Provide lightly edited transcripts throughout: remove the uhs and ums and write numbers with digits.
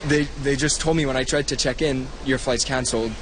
They just told me when I tried to check in, your flight's canceled,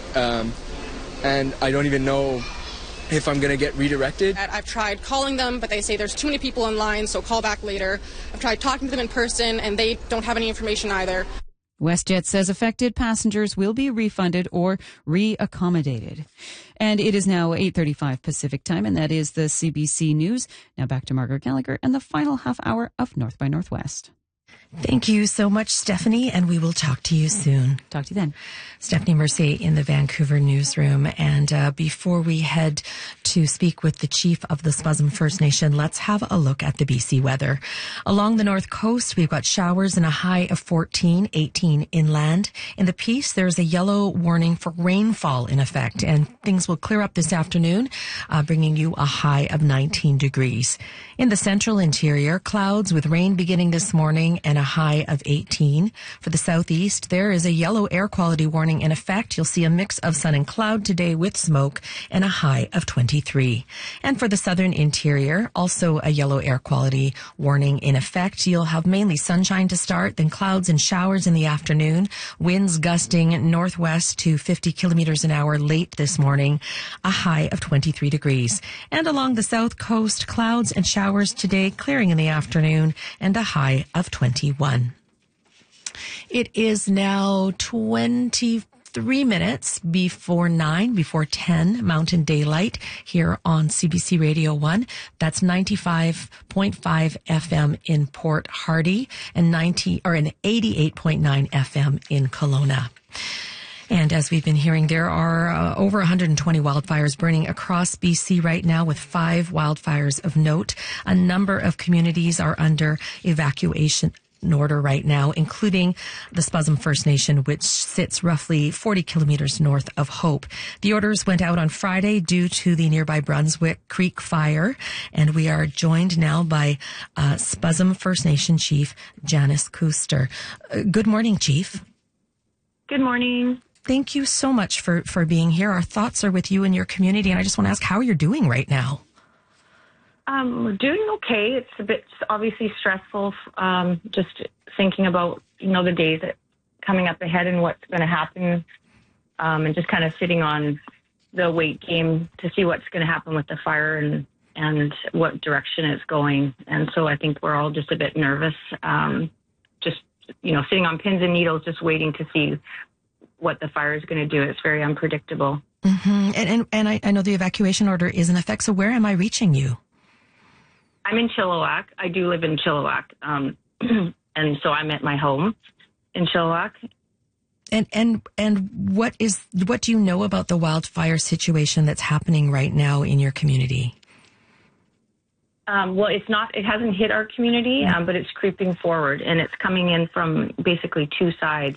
and I don't even know if I'm going to get redirected. I've tried calling them, but they say there's too many people in line, so call back later. I've tried talking to them in person, and they don't have any information either. WestJet says affected passengers will be refunded or reaccommodated. And it is now 8:35 Pacific time, and that is the CBC News. Now back to Margaret Gallagher and the final half hour of North by Northwest. Thank you so much, Stephanie, and we will talk to you soon. Talk to you then. Stephanie Mercier in the Vancouver newsroom. And before we head to speak with the chief of the Spuzum First Nation, let's have a look at the BC weather. Along the north coast, we've got showers and a high of 14, 18 inland. In the Peace, there's a yellow warning for rainfall in effect, and things will clear up this afternoon, bringing you a high of 19 degrees. In the central interior, clouds with rain beginning this morning and a high of 18. For the southeast, there is a yellow air quality warning in effect. You'll see a mix of sun and cloud today with smoke and a high of 23. And for the southern interior, also a yellow air quality warning in effect. You'll have mainly sunshine to start, then clouds and showers in the afternoon. Winds gusting northwest to 50 kilometers an hour late this morning, a high of 23 degrees. And along the south coast, clouds and showers today, clearing in the afternoon, and a high of 21. It is now 23 minutes before 9, before 10 Mountain Daylight here on CBC Radio 1. That's 95.5 FM in Port Hardy and 88.9 FM in Kelowna. And as we've been hearing, there are over 120 wildfires burning across BC right now, with 5 wildfires of note. A number of communities are under evacuation order right now, including the Spuzum First Nation, which sits roughly 40 kilometers north of Hope. The orders went out on Friday due to the nearby Brunswick Creek fire, and we are joined now by Spuzum First Nation Chief Janice Kuster. Good morning, Chief. Good morning. Thank you so much for being here. Our thoughts are with you and your community, and I just want to ask how you're doing right now. We're doing okay. It's a bit obviously stressful, just thinking about, the days that coming up ahead and what's going to happen, and just kind of sitting on the wait game to see what's going to happen with the fire and what direction it's going. And so I think we're all just a bit nervous, sitting on pins and needles, just waiting to see what the fire is going to do. It's very unpredictable. Mm-hmm. And I know the evacuation order is in effect. So where am I reaching you? I'm in Chilliwack. I do live in Chilliwack. And so I'm at my home in Chilliwack. And what do you know about the wildfire situation that's happening right now in your community? Well, it hasn't hit our community, but it's creeping forward, and it's coming in from basically two sides.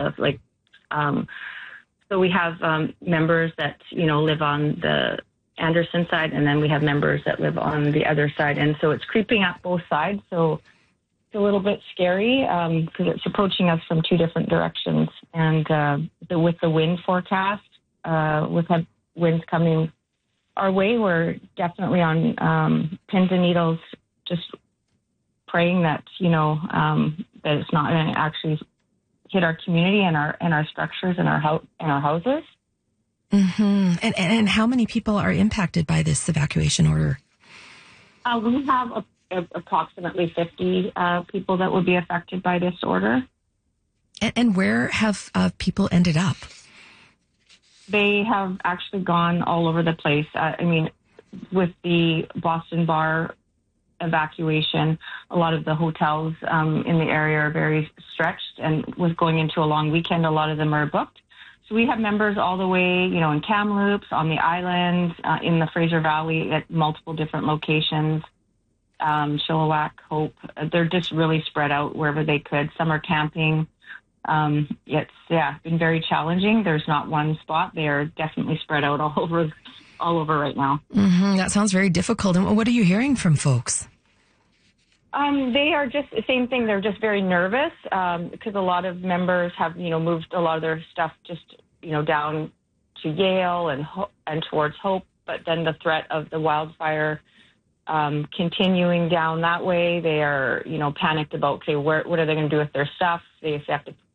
So we have members that, live on the Anderson side, and then we have members that live on the other side. And so it's creeping up both sides. So it's a little bit scary because it's approaching us from two different directions. And with the wind forecast, with winds coming our way, we're definitely on pins and needles, just praying that, that it's not going to actually hit our community and our structures and our houses. Mm-hmm. And how many people are impacted by this evacuation order? We have approximately 50 people that would be affected by this order. And where have people ended up? They have actually gone all over the place. With the Boston Bar evacuation, a lot of the hotels in the area are very stretched, and with going into a long weekend, a lot of them are booked. So we have members all the way, in Kamloops, on the islands, in the Fraser Valley at multiple different locations, Chilliwack, Hope. They're just really spread out wherever they could. Some are camping. It's been very challenging. There's not one spot. They are definitely spread out all over right now. Mm-hmm. That sounds very difficult. And what are you hearing from folks? They are just the same thing. They're just very nervous because a lot of members have, moved a lot of their stuff just, down to Yale and towards Hope. But then the threat of the wildfire continuing down that way, they are, panicked about, okay, what are they going to do with their stuff? They have to